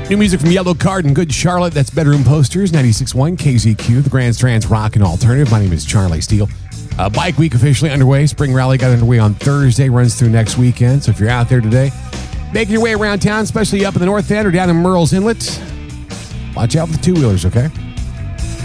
New music from Yellow Card and Good Charlotte. That's Bedroom Posters, 96.1 KZQ, the Grand Strand's Rock and Alternative. My name is Charlie Steele. Bike Week officially underway. Spring Rally got underway on Thursday, runs through next weekend. So if you're out there today, making your way around town, especially up in the north end or down in Murrells Inlet, watch out for the two-wheelers, okay?